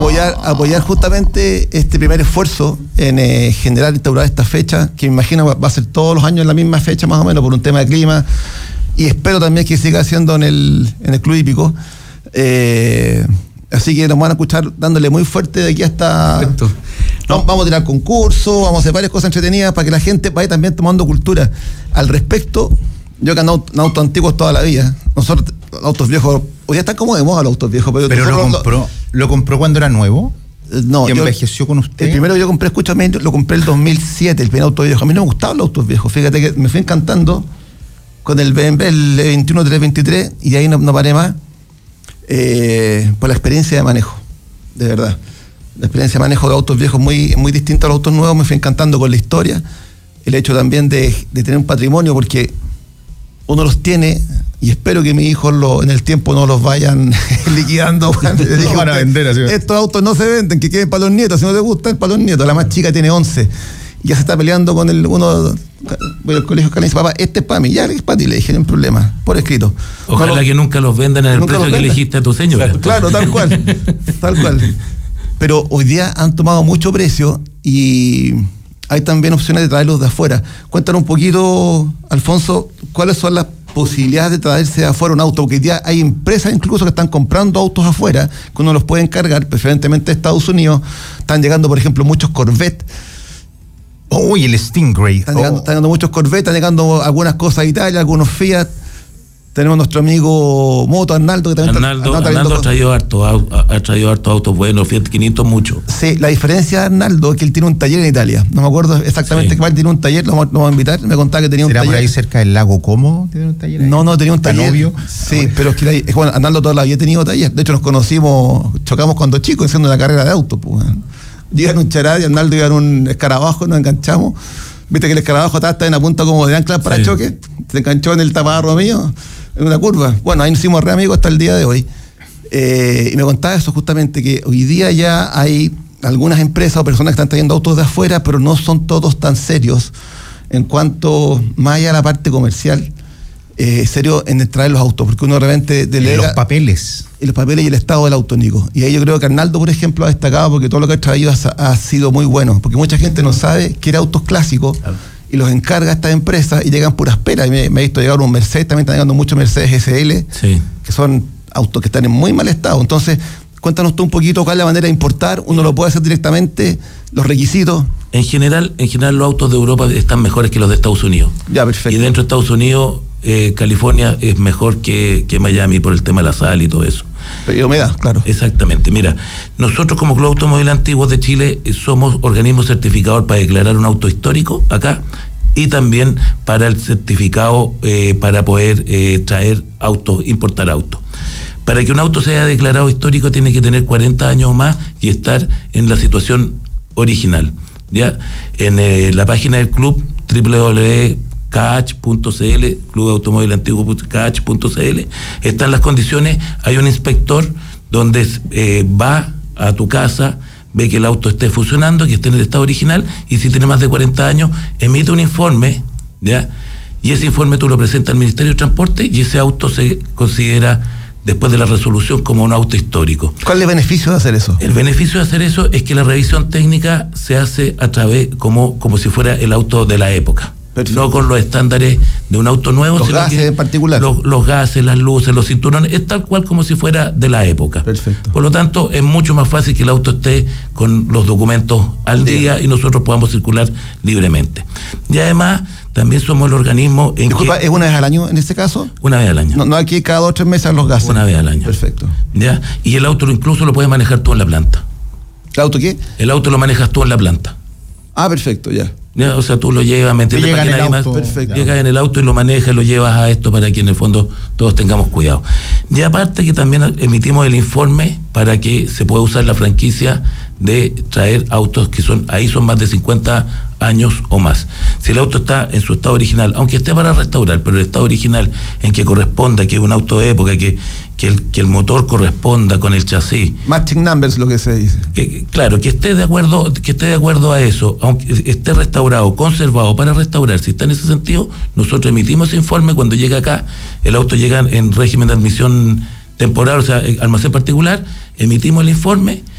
apoyar justamente este primer esfuerzo en generar, instaurar esta fecha, que me imagino va a ser todos los años en la misma fecha más o menos por un tema de clima, y espero también que siga siendo en el Club Hípico. Así que nos van a escuchar dándole muy fuerte de aquí hasta... Vamos a tirar concursos, vamos a hacer varias cosas entretenidas para que la gente vaya también tomando cultura. Al respecto, yo que ando en autos antiguos toda la vida, nosotros, autos viejos, hoy ya están como de moda los autos viejos. Pero lo compró cuando era nuevo. No, ¿Y envejeció con usted? El primero que yo compré, escúchame, lo compré el 2007, el primer auto viejo. A mí no me gustaban los autos viejos, fíjate que me fui encantando con el BMW, el 21323, y de ahí no paré más, por la experiencia de manejo, de verdad. La experiencia de manejo de autos viejos muy, muy distinta a los autos nuevos, me fui encantando con la historia, el hecho también de tener un patrimonio, porque uno los tiene, y espero que mis hijos en el tiempo no los vayan liquidando. No van a vender así. Estos autos no se venden, que queden para los nietos, si no te gustan, para los nietos. La más chica tiene 11, y ya se está peleando con uno. Voy al colegio y dice, papá, este es para mí, ya es para ti, le dije, no hay problema, por escrito. Ojalá que nunca los vendan en el precio que elegiste a tu señora. Claro, tal cual. Pero hoy día han tomado mucho precio y hay también opciones de traerlos de afuera. Cuéntanos un poquito, Alfonso, cuáles son las posibilidades de traerse de afuera un auto, porque hoy día hay empresas incluso que están comprando autos afuera, que uno los puede encargar, preferentemente de Estados Unidos. Están llegando, por ejemplo, muchos Corvette. Y el Stingray. Están llegando muchos Corvette, están llegando algunas cosas de Italia, algunos Fiat. Tenemos nuestro amigo Moto, Arnaldo, que también Arnaldo ha traído harto autos buenos, Fiat 500 mucho. Sí, la diferencia de Arnaldo es que él tiene un taller en Italia. No me acuerdo exactamente cuál tiene un taller, lo vamos a invitar. Me contaba que tenía un taller. ¿Será por ahí cerca del lago Como? ¿Tiene un taller ahí? No, tenía un taller. ¿Novio? Sí, pero es que bueno, Arnaldo toda la vida ha tenido taller. De hecho, nos conocimos, chocamos cuando chicos haciendo una carrera de auto. Pues. Yo iba en un Charad y Arnaldo iba en un escarabajo, nos enganchamos. Viste que el escarabajo está en la punta como de ancla para choque. Se enganchó en el taparro mío, en una curva. Bueno, ahí nos hicimos re amigos hasta el día de hoy. Y me contaba eso justamente, que hoy día ya hay algunas empresas o personas que están trayendo autos de afuera, pero no son todos tan serios en cuanto, más allá de la parte comercial, serio en traer los autos, porque uno de repente delega... Los papeles y el estado del auto, Nico. Y ahí yo creo que Arnaldo, por ejemplo, ha destacado porque todo lo que ha traído ha sido muy bueno, porque mucha gente no sabe que era autos clásicos, y los encarga a estas empresas y llegan puras peras. Y me he visto llegar un Mercedes, también están llegando muchos Mercedes SL, que son autos que están en muy mal estado. Entonces, cuéntanos tú un poquito cuál es la manera de importar. Uno lo puede hacer directamente, los requisitos. En general los autos de Europa están mejores que los de Estados Unidos. Ya, perfecto. Y dentro de Estados Unidos, California es mejor que Miami por el tema de la sal y todo eso. Pero humedad, claro. Exactamente. Mira, nosotros como Club Automóvil Antiguos de Chile somos organismo certificador para declarar un auto histórico acá, y también para el certificado para poder traer autos, importar autos. Para que un auto sea declarado histórico tiene que tener 40 años o más y estar en la situación original. ¿Ya? En la página del club, www.cah.cl, Club Automóvil Antiguo cah.cl, están las condiciones. Hay un inspector donde va a tu casa, ve que el auto esté funcionando, que esté en el estado original, y si tiene más de 40 años, emite un informe, ¿ya? Y ese informe tú lo presentas al Ministerio de Transporte y ese auto se considera, después de la resolución, como un auto histórico. ¿Cuál es el beneficio de hacer eso? El beneficio de hacer eso es que la revisión técnica se hace a través, como si fuera el auto de la época. Perfecto. No con los estándares de un auto nuevo. Los gases en particular. Los gases, las luces, los cinturones, es tal cual como si fuera de la época. Perfecto. Por lo tanto, es mucho más fácil que el auto esté con los documentos al día y nosotros podamos circular libremente. Y además, también somos el organismo en Disculpa, ¿es una vez al año en este caso? Una vez al año. No aquí cada 2 o 3 meses los gases. Una vez al año. Perfecto. ¿Ya? Y el auto incluso lo puedes manejar tú en la planta. ¿El auto qué? El auto lo manejas tú en la planta. Ah, perfecto, ya. ¿Ya? O sea, tú lo llevas, ¿me entiendes? Llega en el auto. Perfecto. Llegas en el auto y lo manejas y lo llevas a esto para que en el fondo todos tengamos cuidado. Y aparte que también emitimos el informe para que se pueda usar la franquicia de traer autos que son más de 50 años o más. Si el auto está en su estado original, aunque esté para restaurar, pero el estado original en que corresponda, que es un auto de época, que el motor corresponda con el chasis. Matching numbers, lo que se dice. Claro, que esté de acuerdo a eso, aunque esté restaurado, conservado para restaurar, si está en ese sentido, nosotros emitimos ese informe. Cuando llega acá, el auto llega en régimen de admisión temporal, o sea, almacén particular, emitimos el informe